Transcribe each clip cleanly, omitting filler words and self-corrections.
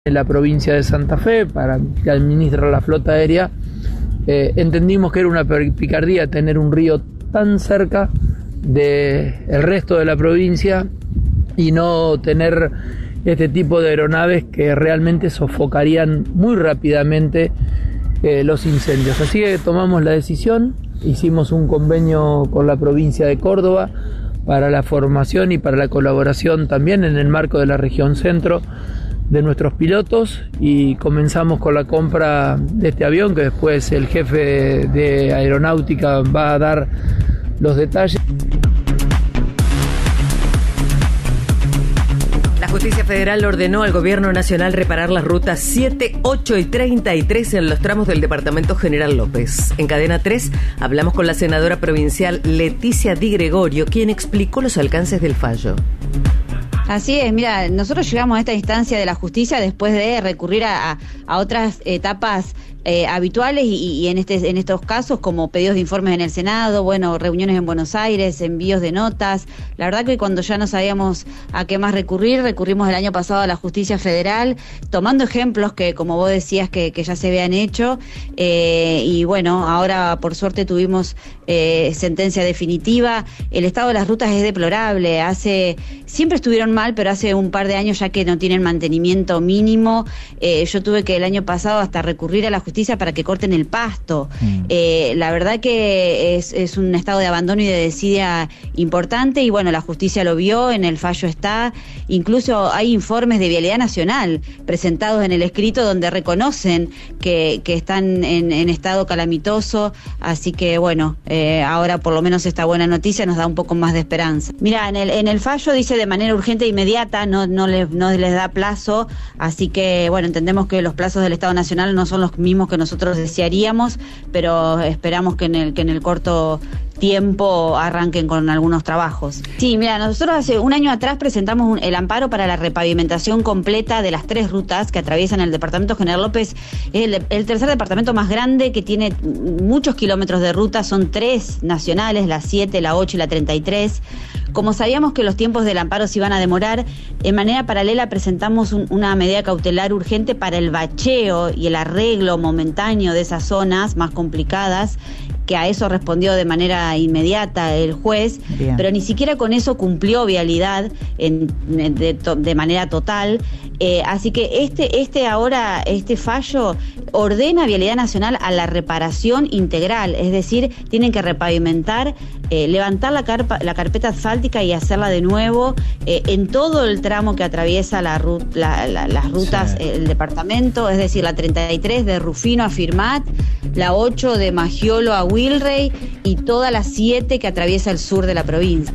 en la provincia de Santa Fe para que administra la flota aérea, entendimos que era una picardía tener un río tan cerca del resto de la provincia y no tener este tipo de aeronaves que realmente sofocarían muy rápidamente los incendios. Así que tomamos la decisión, hicimos un convenio con la provincia de Córdoba para la formación y para la colaboración también en el marco de la región centro de nuestros pilotos, y comenzamos con la compra de este avión, que después el jefe de aeronáutica va a dar los detalles. La Justicia Federal ordenó al Gobierno Nacional reparar las rutas 7, 8 y 33 en los tramos del Departamento General López. En Cadena 3 hablamos con la senadora provincial Leticia Di Gregorio, quien explicó los alcances del fallo. Así es, mira, nosotros llegamos a esta instancia de la justicia después de recurrir a otras etapas habituales y en estos casos, como pedidos de informes en el Senado, bueno, reuniones en Buenos Aires, envíos de notas. La verdad que cuando ya no sabíamos a qué más recurrimos el año pasado a la Justicia Federal, tomando ejemplos que, como vos decías, que ya se habían hecho, y bueno, ahora por suerte tuvimos sentencia definitiva. El estado de las rutas es deplorable, siempre estuvieron mal, pero hace un par de años ya que no tienen mantenimiento mínimo. Yo tuve que el año pasado hasta recurrir a la justicia para que corten el pasto. La verdad que es un estado de abandono y de desidia importante, y bueno, la justicia lo vio, en el fallo está, incluso hay informes de Vialidad Nacional presentados en el escrito donde reconocen que están en estado calamitoso, así que bueno, ahora por lo menos esta buena noticia nos da un poco más de esperanza. Mira, en el fallo dice de manera urgente e inmediata, no les da plazo, así que bueno, entendemos que los plazos del Estado Nacional no son los mismos que nosotros desearíamos, pero esperamos que en el corto tiempo arranquen con algunos trabajos. Sí, mira, nosotros hace un año atrás presentamos el amparo para la repavimentación completa de las 3 rutas que atraviesan el Departamento General López. Es el tercer departamento más grande, que tiene muchos kilómetros de ruta, son 3 nacionales, la 7, la 8 y la 33. Como sabíamos que los tiempos del amparo se iban a demorar, en manera paralela presentamos una medida cautelar urgente para el bacheo y el arreglo momentáneo de esas zonas más complicadas, que a eso respondió de manera inmediata el juez. Bien. Pero ni siquiera con eso cumplió Vialidad de manera total. Así que este fallo ordena a Vialidad Nacional a la reparación integral, es decir, tienen que repavimentar, levantar la carpeta asfáltica y hacerla de nuevo en todo el tramo que atraviesa las rutas, sí, el departamento, es decir, la 33 de Rufino a Firmat, la 8 de Magiolo a Wilrey y toda la 7 que atraviesa el sur de la provincia.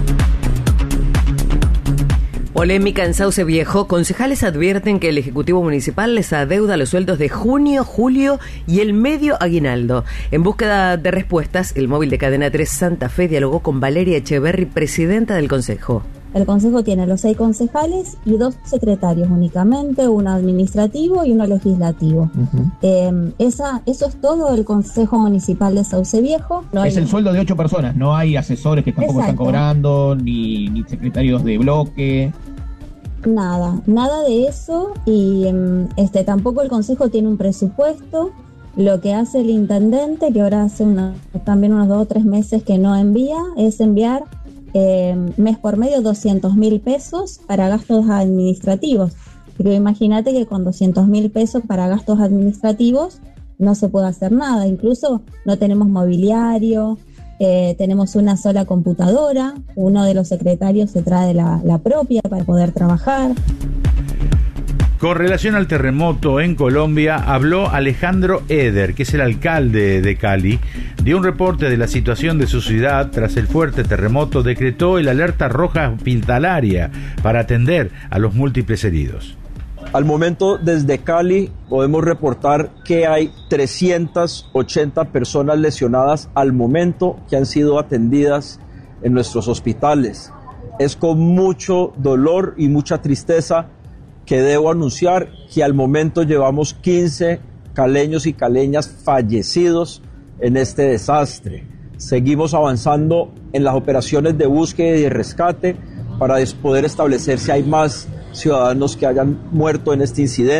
Polémica en Sauce Viejo. Concejales advierten que el Ejecutivo Municipal les adeuda los sueldos de junio, julio y el medio aguinaldo. En búsqueda de respuestas, el móvil de Cadena 3 Santa Fe dialogó con Valeria Echeverri, presidenta del Consejo. El Consejo tiene los 6 concejales y 2 secretarios únicamente, uno administrativo y uno legislativo. Uh-huh. Eso es todo el Consejo Municipal de Sauce Viejo. Es el sueldo de 8 personas, no hay asesores que tampoco están cobrando, ni secretarios de bloque. Nada de eso, y tampoco el Consejo tiene un presupuesto. Lo que hace el intendente, que ahora hace también unos 2 o 3 meses que no envía, es enviar mes por medio 200.000 pesos para gastos administrativos. Pero imagínate que con 200.000 pesos para gastos administrativos no se puede hacer nada. Incluso no tenemos mobiliario, tenemos una sola computadora, uno de los secretarios se trae la propia para poder trabajar. Con relación al terremoto en Colombia, habló Alejandro Eder, que es el alcalde de Cali. Dio un reporte de la situación de su ciudad. Tras el fuerte terremoto, decretó el alerta roja hospitalaria para atender a los múltiples heridos. Al momento, desde Cali, podemos reportar que hay 380 personas lesionadas al momento que han sido atendidas en nuestros hospitales. Es con mucho dolor y mucha tristeza que debo anunciar que al momento llevamos 15 caleños y caleñas fallecidos en este desastre. Seguimos avanzando en las operaciones de búsqueda y de rescate para poder establecer si hay más ciudadanos que hayan muerto en este incidente.